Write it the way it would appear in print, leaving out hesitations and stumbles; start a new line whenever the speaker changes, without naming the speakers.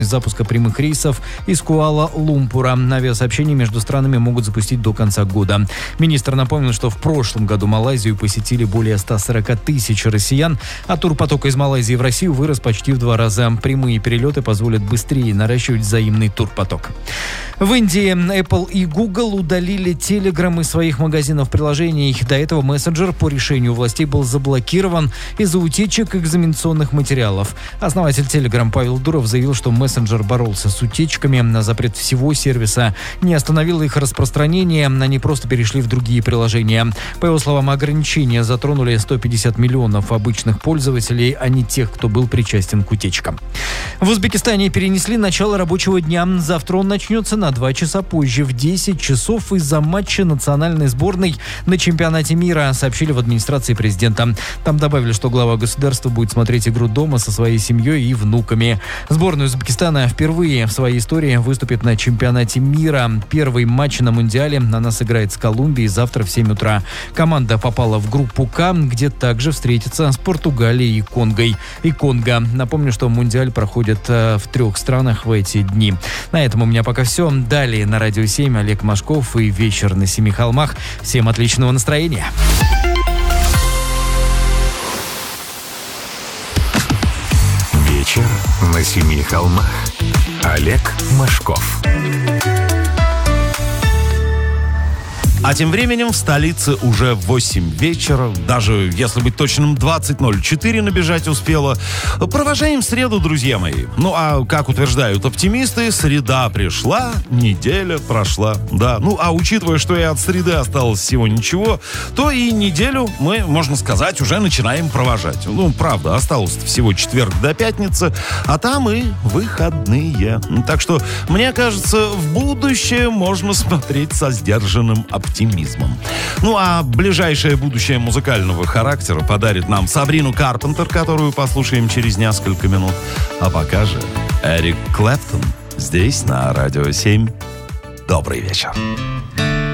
запуска прямых рейсов из Куала-Лумпура. Авиасообщения между странами могут запустить до конца года. Министр напомнил, что в прошлом году Малайзию посетили более 140 тысяч россиян, а турпоток из Малайзии в Россию вырос почти в 2 раза. Прямые перелеты позволят быстрее наращивать взаимный турпоток. В Индии Apple и Google удалили Telegram из своих магазинов приложений. До этого мессенджер по решению властей был заблокирован из-за утечек экзаменационных материалов. Основатель Telegram Павел Дуров заявил, что мессенджер боролся с утечками, на запрет всего сервиса не остановил их распространение, они просто перешли в другие приложения. По его словам, ограничения затронули 150 миллионов обычных пользователей, а не тех, кто был причастен к утечкам. В Узбекистане перенесли начало рабочего дня. Завтра он начнется на 2 часа позже, в 10 часов из-за матча национальной сборной на чемпионате мира, сообщили в администрации президента. Там добавили, что глава государства будет смотреть игру дома со своей семьей и внуками. Сборная Узбекистана впервые в своей истории выступит на чемпионате мира. Первый матч на Мундиале она сыграет с Колумбией завтра в 7 утра. Команда попала в группу К, где также встретится с Португалией и Конго. Напомню, что Мундиаль проходит в 3 странах в эти дни. На этом у меня пока все. Далее на Радио 7 Олег Машков и «Вечер на Семи холмах». Всем отличного настроения.
Вечер на Семи холмах. Олег Машков.
А тем временем в столице уже 8 вечера, даже, если быть точным, 20:04 набежать успело. Провожаем среду, друзья мои. Ну, а как утверждают оптимисты, среда пришла, неделя прошла. Да, ну, а учитывая, что и от среды осталось всего ничего, то и неделю мы, можно сказать, уже начинаем провожать. Ну, правда, осталось всего четверг до пятницы, а там и выходные. Так что, мне кажется, в будущее можно смотреть со сдержанным оптимизмом. Ну, а ближайшее будущее музыкального характера подарит нам Сабрину Карпентер, которую послушаем через несколько минут. А пока же Эрик Клэптон здесь, на Радио 7. Добрый вечер.